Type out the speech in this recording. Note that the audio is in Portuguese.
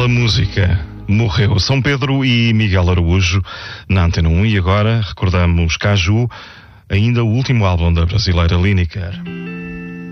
pela música. Morreu São Pedro e Miguel Araújo na Antena 1. E agora recordamos Caju, ainda o último álbum da brasileira Lineker.